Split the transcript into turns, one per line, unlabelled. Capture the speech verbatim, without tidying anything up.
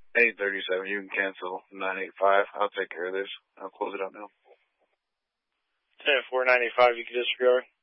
eight thirty-seven, you can cancel nine eighty-five. I'll take care of this. I'll close it out now.
ten four ninety-five, you can disregard.